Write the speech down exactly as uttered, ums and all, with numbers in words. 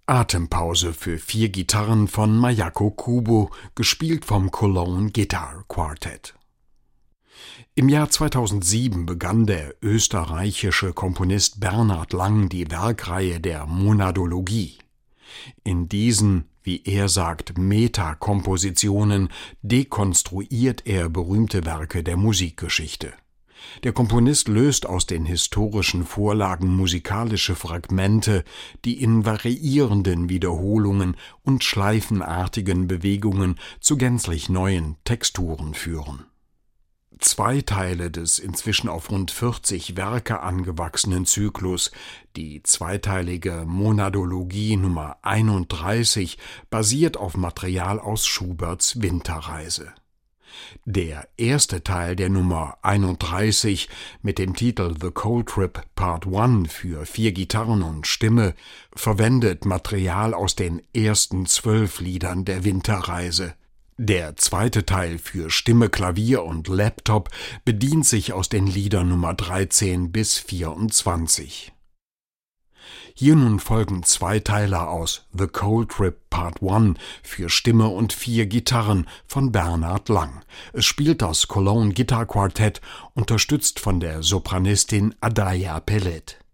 Atempause für vier Gitarren von Mayako Kubo, gespielt vom Cologne Guitar Quartet. Im Jahr zweitausendsieben begann der österreichische Komponist Bernhard Lang die Werkreihe der Monadologie. In diesen, wie er sagt, Metakompositionen dekonstruiert er berühmte Werke der Musikgeschichte. Der Komponist löst aus den historischen Vorlagen musikalische Fragmente, die in variierenden Wiederholungen und schleifenartigen Bewegungen zu gänzlich neuen Texturen führen. Zwei Teile des inzwischen auf rund vierzig Werke angewachsenen Zyklus, die zweiteilige Monadologie Nummer einunddreißig, basiert auf Material aus Schuberts Winterreise. Der erste Teil der Nummer einunddreißig mit dem Titel The Cold Trip Part eins für vier Gitarren und Stimme verwendet Material aus den ersten zwölf Liedern der Winterreise. Der zweite Teil für Stimme, Klavier und Laptop bedient sich aus den Liedern Nummer dreizehn bis vierundzwanzig. Hier nun folgen zwei Teiler aus The Cold Trip Part eins für Stimme und vier Gitarren von Bernhard Lang. Es spielt das Cologne Guitar Quartet, unterstützt von der Sopranistin Adaja Pellet.